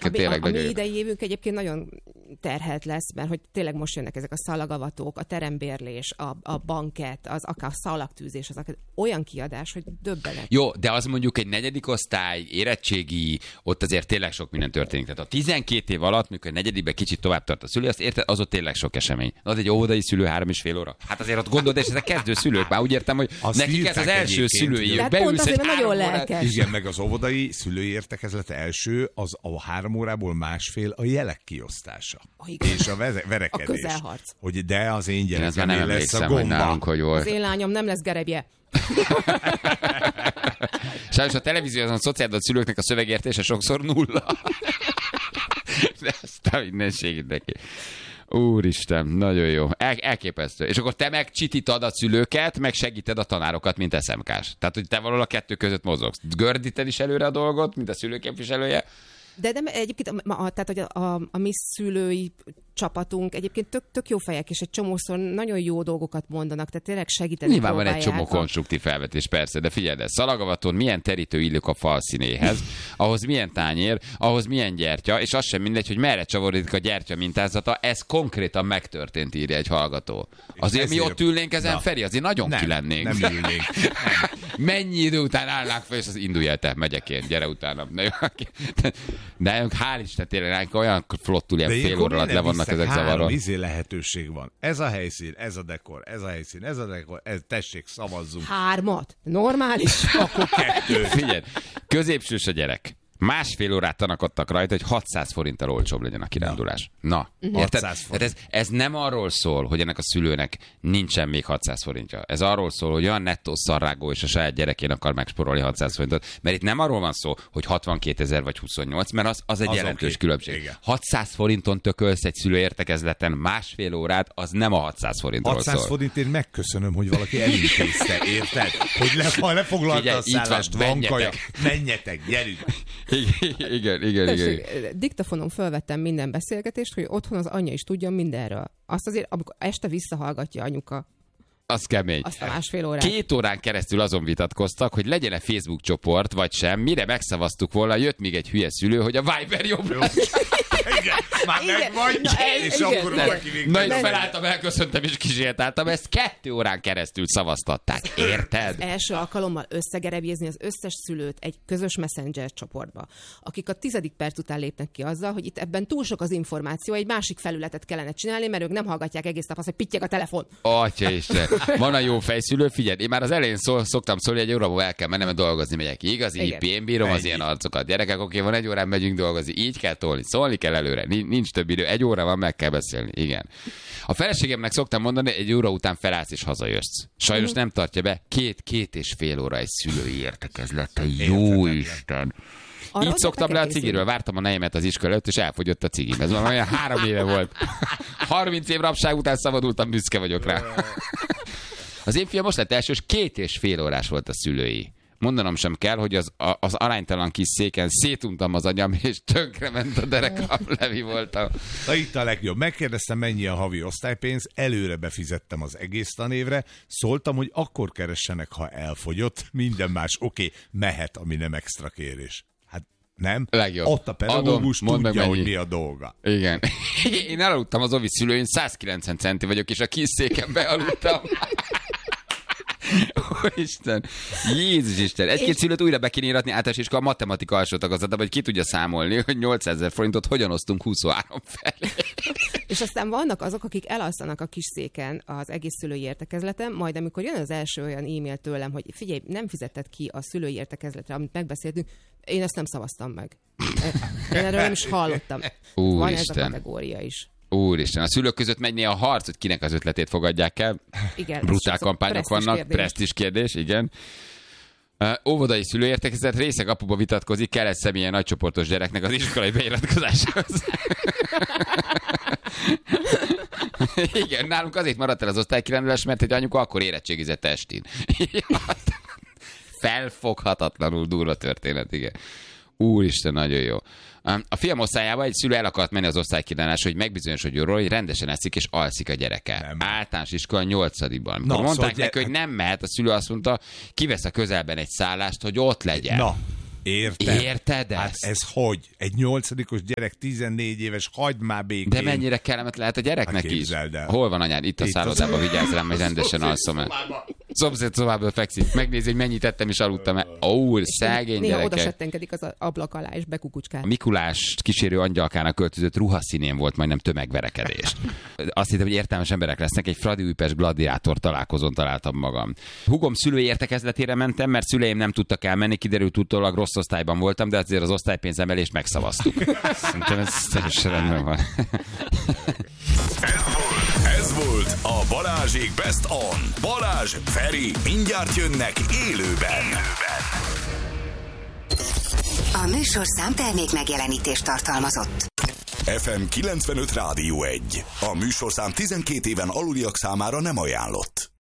neked tényleg a nagyon mi jó. idei évünk egyébként nagyon terhelt lesz, mert hogy tényleg most jönnek ezek a szalagavatók, a terembérlés, a banket, az akár szalaktűzés, az akár olyan kiadás, hogy döbbenet. Jó, de az mondjuk egy negyedik osztály, érettségi, ott azért tényleg sok minden történik. Tehát a 12 év alatt, mikor negyedikben kicsit tovább tart a szülő, azt érted, az ott tényleg sok esemény. Az egy óvodai szülő 3,5 óra. Hát azért ott gondolod, és ezek kezdő szülők, már úgy értem, hogy Azt nekik ez az első szülői év. De Beülsz pont azért, egy mert nagyon 3 órát. lelkes. Igen, meg az óvodai szülői értekezlet első, az a 3 órából másfél a jelek kiosztása. Igen. És a verekedés. A közelharc. Hogy de az én Én ezt már nem gyerekem lesz a emlékszem, hogy nálunk gomba. hogy Az volt. én lányom nem lesz gerebje. Sajnos a televízióban a szociális szülőknek a szövegértése sokszor 0. De azt a mindenségét neki. Úristen, nagyon jó. Elképesztő. És akkor te meg csitítad a szülőket, meg segíted a tanárokat, mint SMK-s. Tehát, hogy te valahol a kettő között mozogsz. Gördíted is előre a dolgot, mint a szülőképviselője. De egyébként tehát, hogy a mi szülői csapatunk egyébként tök jó fejek, és egy csomószor nagyon jó dolgokat mondanak, tehát tényleg segíteni Nyilván van egy próbálják. csomó konstruktív felvetés, persze, de figyeld el, szalagavaton milyen terítő illik a fal színéhez, ahhoz milyen tányér, ahhoz milyen gyertya, és az sem mindegy, hogy merre csavarodik a gyertya mintázata, ez konkrétan megtörtént, írja egy hallgató. Azért mi ott ülnénk ezen, Feri, azért nagyon ki lennénk. Nem ülnénk. Mennyi idő után állnánk fel, és az indulj el te, megyek én, gyere utána. De hál' Isten, tényleg olyan flottul ilyen fél óra alatt le vannak ezek zavarva. Lehetőség van. Ez a helyszín, ez a dekor, ez a helyszín, ez a dekor, tessék, szavazzunk. 3. Normális. Akkor 2. Figyelj, középsős a gyerek. 1,5 órát tanakodtak rajta, hogy 600 forinttal olcsóbb legyen a kirándulás. Na, érted? 600 forint. Tehát ez nem arról szól, hogy ennek a szülőnek nincsen még 600 forintja. Ez arról szól, hogy olyan nettó szarrágó és a saját gyerekén akar megsporolni 600 forintot. Mert itt nem arról van szó, hogy 62 000 vagy 28, mert az egy jelentős oké. különbség. Igen. 600 forinton tökölsz egy szülőértekezleten 1,5 órát, az nem a 600 forintról 600 szól. forintért megköszönöm, hogy valaki elintézte, érted? Hogy lefoglalta Figyelj, a itt van, szállást, van kaja. menjetek. Menjetek, gyerünk. Igen. Tessék, diktafonon felvettem minden beszélgetést, hogy otthon az anyja is tudjon mindenről. Azt azért, amikor este visszahallgatja anyuka Az kemény. azt a 1,5 órát. 2 órán keresztül azon vitatkoztak, hogy legyen-e Facebook csoport, vagy sem. Mire megszavaztuk volna, jött még egy hülye szülő, hogy a Viber jobb lesz. Igen, már Igen. megvagy, Na, és igen, akkor igen. valaki még Na, én nem. felálltam, elköszöntem és kísértáltam. Ezt 2 órán keresztül szavaztatták. Érted? Első alkalommal összegerebjézni az összes szülőt egy közös messenger csoportba, akik a 10. perc után lépnek ki azzal, hogy itt ebben túl sok az információ, egy másik felületet kellene csinálni, mert ők nem hallgatják egész nap azt, hogy pittyeg a telefon. Atyaisten. Van a jó fejszülő, figyelj, én már az elején szoktam szólni, egy órából el kell mennem, mert dolgozni megyek. Igazi Igen. hippie, én bírom az Ennyi. ilyen arcokat. Gyerekek, oké, van 1 órán megyünk dolgozni, így kell tolni, szólni kell előre, nincs több idő, 1 óra van, meg kell beszélni. Igen. A feleségemnek szoktam mondani, 1 óra után felállsz és hazajössz. Sajnos nem tartja be, 2,5 óra egy szülői értekezlet. Te jó Isten! Arra Így szoktam le a készülni. cigiről, vártam a nejemet az iskola előtt, és elfogyott a cigim. Ez már olyan 3 éve volt. 30 év rabság után szabadultam, büszke vagyok rá. Az én fiam most lett első, és 2,5 órás volt a szülői. Mondanom sem kell, hogy az aránytalan kis széken szétuntam az agyam, és tönkrement a derekam, Levi voltam. Na itt a legjobb. Megkérdeztem, mennyi a havi osztálypénz, előre befizettem az egész tanévre, szóltam, hogy akkor keressenek, ha elfogyott, minden más oké, mehet, ami nem extra kérés. Hát nem? Legjobb. Ott a pedagógus Adom, mondd meg, tudja, hogy mennyi. mi a dolga. Igen. Én elaludtam az Ovi szülőin, 190 centi vagyok, és a kis széken bealudtam. Isten, Jézus Isten. Egy-két szülőt újra be kéne íratni általános iskola matematika alsó tagozatban, hogy ki tudja számolni, hogy 800 000 forintot hogyan osztunk 23 felé. És aztán vannak azok, akik elalszanak a kis széken az egész szülői értekezleten, majd amikor jön az első olyan e-mail tőlem, hogy figyelj, nem fizetted ki a szülői értekezletre, amit megbeszéltünk, én ezt nem szavaztam meg. Én erről nem is hallottam. Van ez a Úristen. kategória is. Úristen, a szülők között megy néha a harc, hogy kinek az ötletét fogadják el. Igen, Brutál ez kampányok presztízs vannak, kérdés. presztízs kérdés, igen. Óvodai szülőértekezlet, részeg apuba vitatkozik, kell egy személyen nagycsoportos gyereknek az iskolai beiratkozásához. Igen, nálunk azért maradt el az osztálykirándulás, mert egy anyuka akkor érettségizett estin. Felfoghatatlanul durva történet, igen. Úristen, nagyon jó. A fiam osztályában egy szülő el akart menni az osztálykirándulásra, hogy megbizonyosodjon róla, hogy rendesen eszik és alszik a gyereke. Nem. Általános iskola 8-ban. Amikor Na, mondták szóval neki, hogy nem mehet, a szülő azt mondta, kivesz a közelben egy szállást, hogy ott legyen. Na, Érted Hát ezt? ez hogy? Egy 8-os gyerek, 14 éves, hagyd már békén. De mennyire kellemet lehet a gyereknek Hát is? képzeld el. Hol van anyád? Itt a szállodában, vigyázz rám, hogy rendesen alszom el. Szomszéd szobában fekszik, megnézi, hogy mennyit ettem és aludtam el. Ó, szegény Néha oda gyerekek. settenkedik az ablak alá, és bekukucskál. A Mikulás kísérő angyalkának költözött ruhaszínén volt majdnem tömegverekedés. Azt hittem, hogy értelmes emberek lesznek, egy Fradi Újpest gladiátor találkozón találtam magam. Hugom szülői értekezletére mentem, mert szüleim nem tudtak elmenni, kiderült utólag rossz osztályban voltam, de azért az osztálypénzemelést megszavaztuk. Szerintem ez teljesen rendben van. Ez volt a Balázsék Best On. Balázs, Feri, mindjárt jönnek élőben. A műsorszám termék megjelenítést tartalmazott. FM 95 Rádió 1. A műsorszám 12 éven aluliak számára nem ajánlott.